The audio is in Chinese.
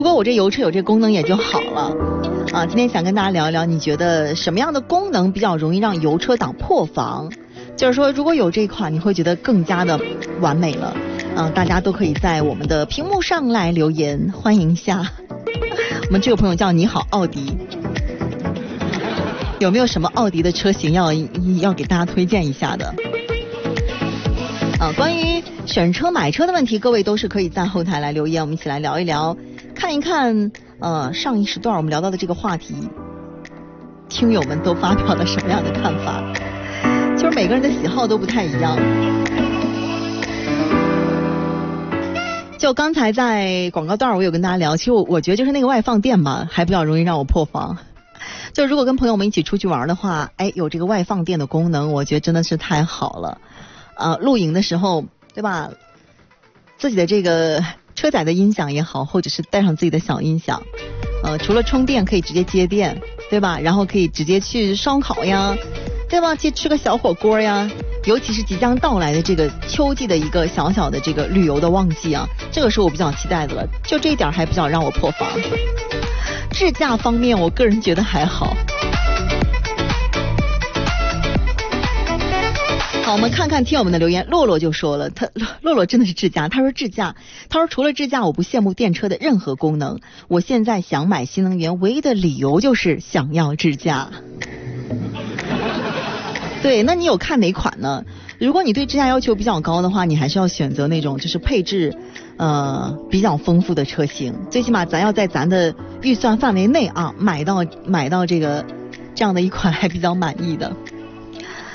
如果我这油车有这功能也就好了啊。今天想跟大家聊一聊，你觉得什么样的功能比较容易让油车党破防？就是说如果有这款你会觉得更加的完美了。大家都可以在我们的屏幕上来留言，欢迎一下。我们这个朋友叫你好奥迪，有没有什么奥迪的车型要给大家推荐一下的？关于选车买车的问题，各位都是可以在后台来留言，我们一起来聊一聊，看一看上一时段我们聊到的这个话题，听友们都发表了什么样的看法。就是每个人的喜好都不太一样。就刚才在广告段我有跟大家聊，其实我觉得就是那个外放电吧，还比较容易让我破防。就如果跟朋友们一起出去玩的话，有这个外放电的功能，我觉得真的是太好了。露营的时候，对吧？自己的这个车载的音响也好，或者是带上自己的小音响，除了充电可以直接接电，对吧？然后可以直接去烧烤呀，对吧？去吃个小火锅呀。尤其是即将到来的这个秋季的一个小小的这个旅游的旺季啊，这个是我比较期待的了。就这一点还比较让我破防。智驾方面，我个人觉得还好。好，我们看看听友们的留言。洛洛就说了，洛洛真的是智驾，他说除了智驾，我不羡慕电车的任何功能。我现在想买新能源，唯一的理由就是想要智驾。对，那你有看哪款呢？如果你对智驾要求比较高的话，你还是要选择那种就是配置比较丰富的车型，最起码咱要在咱的预算范围内啊，买到这样的一款还比较满意的。